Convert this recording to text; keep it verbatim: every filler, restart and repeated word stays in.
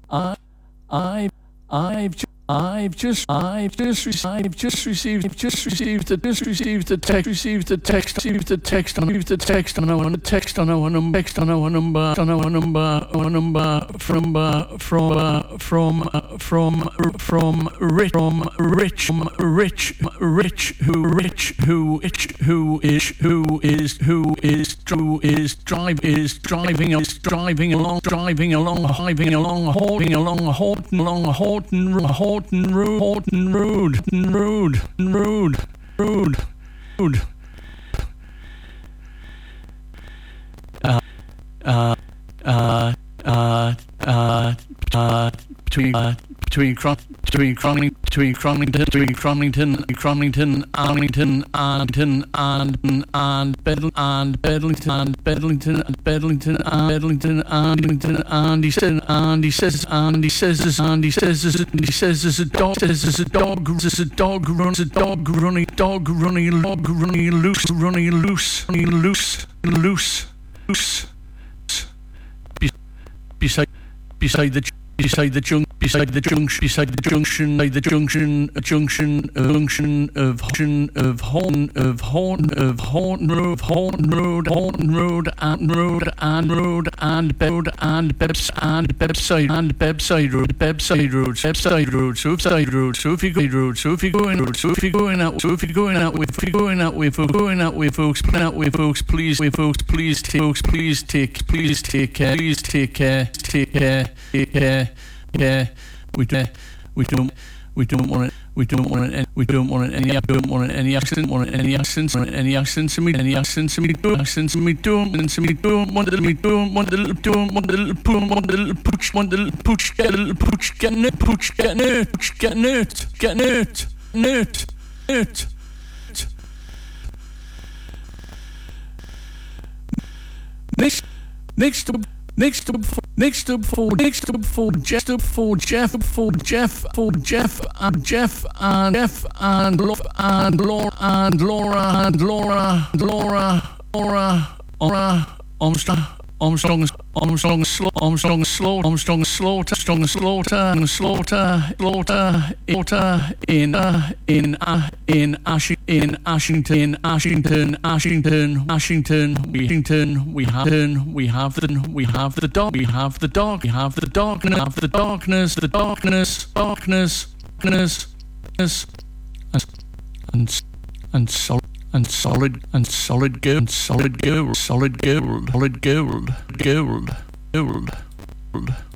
I, I, I've, ju- I've just, I've just, received, I've just received, I've just received the, just received the text, received the text, received the text, on received the text on our text on our number, text on our number, on our number, our number from, uh, from, uh, from, uh, from, from rich, from rich, from rich, rich, who, rich, who, rich, who is, who is, who is, who is drive, is driving, is driving along, driving along, driving along, holding along, Horton, along, Horton, Horton. Horton Road, Horton Road, Road, Road, Road, Road. Uh, uh, uh, uh, uh, uh, between, uh, between, Cron- between Cronling, between Cronlington, between Cronlington, Cronlington, Arlington, Arlington, and and Bedl and Bedlington and Bedlington and Bedlington and Bedlington, Arlington, and he said, and he says, and he says, and he says, and he says, there's a dog, says there's a dog, there's a dog, runs a dog running, dog running, log running loose, running loose, running loose, loose, loose, beside, beside the. Beside the junk, beside the junction, beside the junction, beside the junction, a junction, a junction of junction of Horton, of Horton, of Horton Road, Horton Road, Horton Road, and Road, and Road, and Road, and Bebs, and Bebside, and Bebside Road, Bebside Road, Bebside Road, so side road, so if you go road, so if you go in road, so if you going out, so if you going out with, if you going out with, going out with folks, going out with folks, please, with folks, please take, folks, please take, please take care, please take care, take care, take care. Yeah, we don't, we don't, we don't want it. We don't want it. We don't want it. Any, don't want it. Any accident. Want it. Any accidents. Want it. Any accidents. Me. Any accidents. Me. Don't accidents. Me. Don't. And me. Don't want the. Me. Don't want the little. Don't want the little poo. Want the little pooch. Want the little pooch. Get a little pooch. Get nut. Pooch. Get nut. Pooch. Get nut. Get nut. Nut. Nut. Next. Next. Next up for next up for next up for Jeff up for Jeff for Jeff for Jeff and Jeff and Jeff and Lo- and Laura and Laura and Laura Laura Laura Laura Armstrong Armstrong Armstrong slow Armstrong slow Armstrong slaughter Armstrong slaughter slaughter slaughter slaughter in uh, in uh, in Ash in Ashington in Ashington Ashington Ashington Washington we have we have the we have the dog we have the dog we have the darkness have the darkness the darkness darkness darkness and and and solid and solid and solid gold solid gold solid gold solid gold gold gold gold